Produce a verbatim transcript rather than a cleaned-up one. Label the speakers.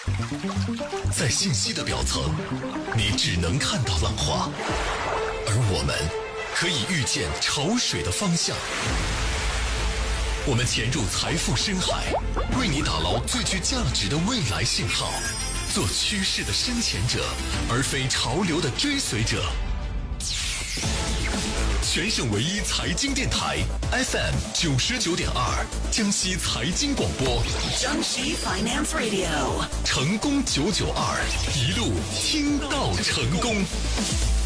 Speaker 1: 在信息的表层，你只能看到浪花，而我们可以预见潮水的方向。我们潜入财富深海，为你打捞最具价值的未来信号，做趋势的深潜者，而非潮流的追随者。全省唯一财经电台 F M 九十九点二，江西财经广播，
Speaker 2: 江西 Finance Radio，
Speaker 1: 成功九九二，一路听到成功。